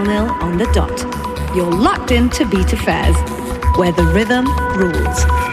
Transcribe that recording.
00 on the dot. You're locked into Beat Affairs, where the rhythm rules.